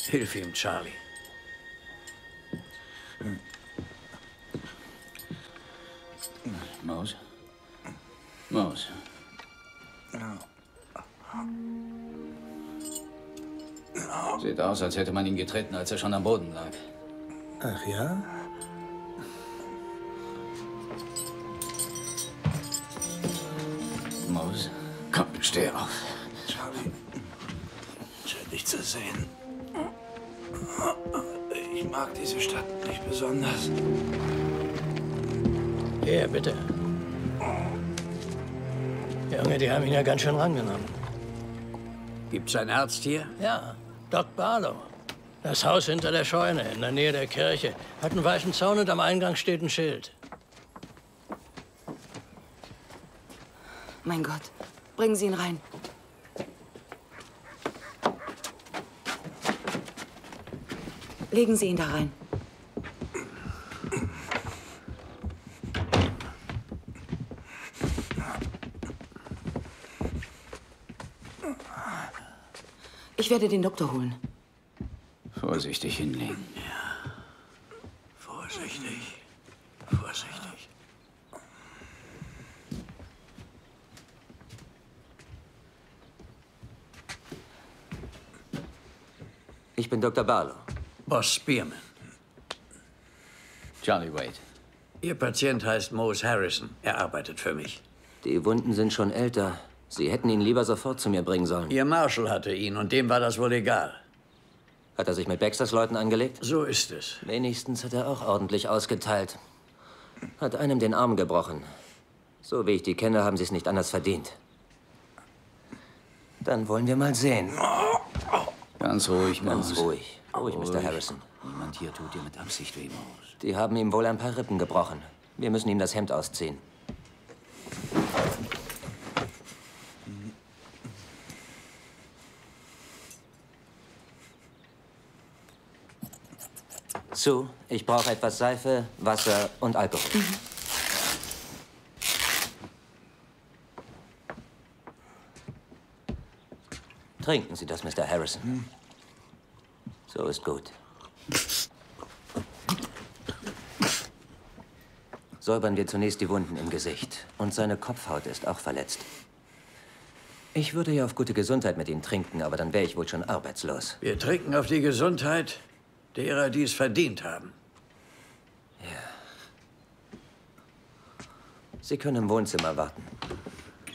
Hilf ihm, Charlie. Mose? Mose. Sieht aus, als hätte man ihn getreten, als er schon am Boden lag. Ach ja? Mose, komm, steh auf. Charlie, schön dich zu sehen. Ich mag diese Stadt nicht besonders. Hier, bitte. Junge, die haben ihn ja ganz schön rangenommen. Gibt's einen Arzt hier? Ja, Doc Barlow. Das Haus hinter der Scheune, in der Nähe der Kirche. Hat einen weichen Zaun und am Eingang steht ein Schild. Mein Gott, bringen Sie ihn rein. Legen Sie ihn da rein. Ich werde den Doktor holen. Vorsichtig hinlegen. Ja. Vorsichtig. Vorsichtig. Ich bin Dr. Barlow. Boss Spearman. Charlie Wade. Ihr Patient heißt Mose Harrison. Er arbeitet für mich. Die Wunden sind schon älter. Sie hätten ihn lieber sofort zu mir bringen sollen. Ihr Marshal hatte ihn und dem war das wohl egal. Hat er sich mit Baxters Leuten angelegt? So ist es. Wenigstens hat er auch ordentlich ausgeteilt. Hat einem den Arm gebrochen. So wie ich die kenne, haben sie es nicht anders verdient. Dann wollen wir mal sehen. Ganz ruhig, Mose. Ganz ruhig. Ruhig, Mr. Harrison. Niemand hier tut dir mit Absicht weh, Mose. Die haben ihm wohl ein paar Rippen gebrochen. Wir müssen ihm das Hemd ausziehen. Sue, ich brauche etwas Seife, Wasser und Alkohol. Trinken Sie das, Mr. Harrison. So ist gut. Säubern wir zunächst die Wunden im Gesicht. Und seine Kopfhaut ist auch verletzt. Ich würde ja auf gute Gesundheit mit Ihnen trinken, aber dann wäre ich wohl schon arbeitslos. Wir trinken auf die Gesundheit derer, die es verdient haben. Ja. Sie können im Wohnzimmer warten.